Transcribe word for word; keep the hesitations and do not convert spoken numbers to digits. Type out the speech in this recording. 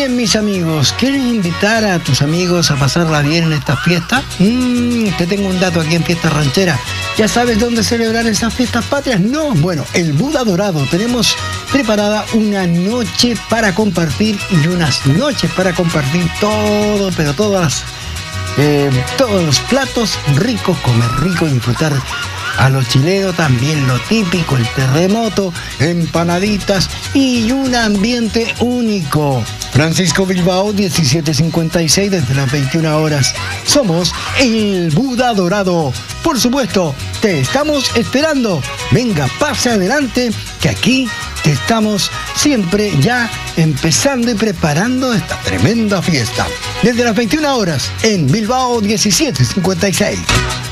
bien, mis amigos, ¿quieres invitar a tus amigos a pasarla bien en esta fiesta? Mmm, te tengo un dato aquí en Fiesta Ranchera. ¿Ya sabes dónde celebrar esas fiestas patrias? No, bueno, el Buda Dorado. Tenemos preparada una noche para compartir y unas noches para compartir todo, pero todas, eh, todos los platos ricos, comer rico y disfrutar a los chilenos también lo típico, el terremoto, empanaditas y un ambiente único. Francisco Bilbao, diecisiete cincuenta y seis, desde las veintiuna horas. Somos el Buda Dorado. Por supuesto, te estamos esperando. Venga, pase adelante, que aquí te estamos siempre ya empezando y preparando esta tremenda fiesta. Desde las veintiuna horas en Bilbao, diecisiete cincuenta y seis.